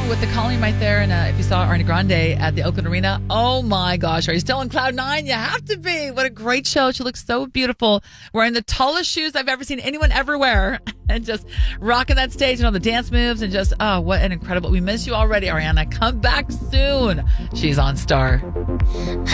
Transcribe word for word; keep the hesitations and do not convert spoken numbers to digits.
Song with the Calling right there. And uh, if you saw Ariana Grande at the Oakland Arena, oh my gosh, are you still on cloud nine? You have to be. What a great show. She looks so beautiful, wearing the tallest shoes I've ever seen anyone ever wear, and just rocking that stage and all the dance moves, and just, oh, what an incredible. We miss you already, Ariana. Come back soon. She's on Star.